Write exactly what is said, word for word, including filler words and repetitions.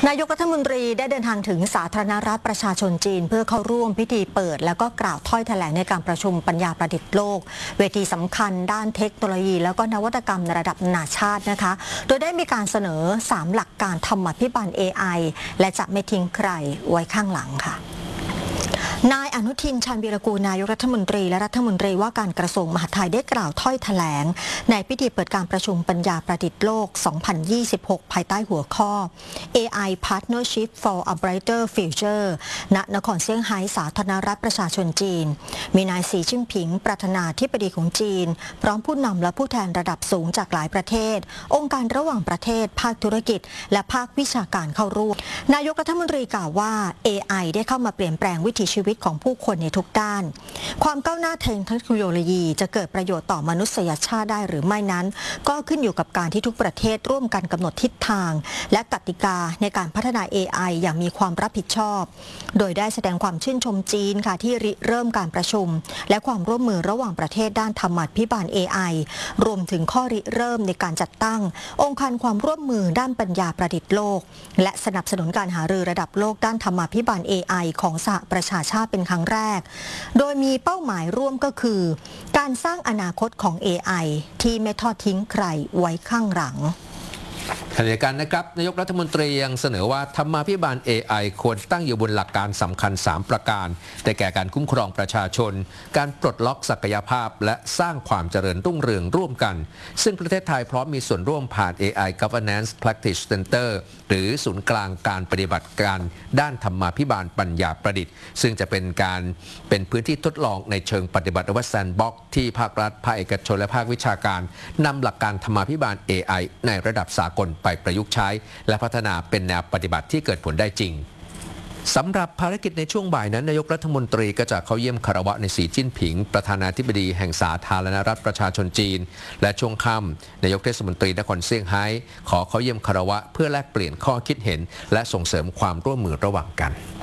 นายกรัฐมนตรีได้เดินทางถึงสาธารณรัฐประชาชนจีนเพื่อเข้าร่วมพิธีเปิดแล้วก็กล่าวถ้อยแถลงในการประชุมปัญญาประดิษฐ์โลกเวทีสำคัญด้านเทคโนโลยีแล้วก็นวัตกรรมในระดับนานาชาตินะคะโดยได้มีการเสนอสามหลักการธรรมาภิบาล เอ ไอ และจะไม่ทิ้งใครไว้ข้างหลังค่ะนายอนุทินชาญวีรกูลนายกรัฐมนตรีและรัฐมนตรีว่าการกระทรวงมหาดไทยได้กล่าวถ้อยแถลงในพิธีเปิดการประชุมปัญญาประดิษฐ์โลก สองพันยี่สิบหก ภายใต้หัวข้อ เอ ไอ Partnership for a Brighter Future ณ นครเซี่ยงไฮ้สาธารณรัฐประชาชนจีนมีนายสีจิ้นผิงประธานาธิบดีของจีนพร้อมผู้นำและผู้แทนระดับสูงจากหลายประเทศองค์การระหว่างประเทศภาคธุรกิจและภาควิชาการเข้าร่วมนายกรัฐมนตรีกล่าวว่า เอ ไอ ได้เข้ามาเปลี่ยนแปลงวิถีชีวิตของผู้คนในทุกด้านความก้าวหน้าทางเทคโนโลยีจะเกิดประโยชน์ต่อมนุษยชาติได้หรือไม่นั้นก็ขึ้นอยู่กับการที่ทุกประเทศร่วมกันกำหนดทิศทางและกติกาในการพัฒนา เอ ไอ อย่างมีความรับผิดชอบโดยได้แสดงความชื่นชมจีนค่ะที่ริเริ่มการประชุมและความร่วมมือระหว่างประเทศด้านธรรมาภิบาล เอ ไอ รวมถึงข้อริเริ่มในการจัดตั้งองค์การความร่วมมือด้านปัญญาประดิษฐ์โลกและสนับสนุนการหารือระดับโลกด้านธรรมาภิบาล เอ ไอ ของสหประชาชาติเป็นครั้งแรกโดยมีเป้าหมายร่วมก็คือการสร้างอนาคตของ เอ ไอ ที่ไม่ทอดทิ้งใครไว้ข้างหลังขณะเดียวกันนะครับนายกรัฐมนตรียังเสนอว่าธรรมาภิบาล เอ ไอ ควรตั้งอยู่บนหลักการสำคัญสามประการได้แก่การคุ้มครองประชาชนการปลดล็อกศักยภาพและสร้างความเจริญรุ่งเรืองร่วมกันซึ่งประเทศไทยพร้อมมีส่วนร่วมผ่าน เอ ไอ Governance Practice Center หรือศูนย์กลางการปฏิบัติการด้านธรรมาภิบาลปัญญาประดิษฐ์ซึ่งจะเป็นการเป็นพื้นที่ทดลองในเชิงปฏิบัติวัดแซนด์บ็อกซ์ที่ภาครัฐภาคเอกชนและภาควิชาการนำหลักการธรรมาภิบาล เอ ไอ ในระดับสากลไปประยุกต์ใช้และพัฒนาเป็นแนวปฏิบัติที่เกิดผลได้จริงสำหรับภารกิจในช่วงบ่ายนั้นนายกรัฐมนตรีก็จะเข้าเยี่ยมคารวะในสีจิ้นผิงประธานาธิบดีแห่งสาธารณรัฐประชาชนจีนและช่วงค่ำนายกเทศมนตรีนครเซี่ยงไฮ้ขอเข้าเยี่ยมคารวะเพื่อแลกเปลี่ยนข้อคิดเห็นและส่งเสริมความร่วมมือระหว่างกัน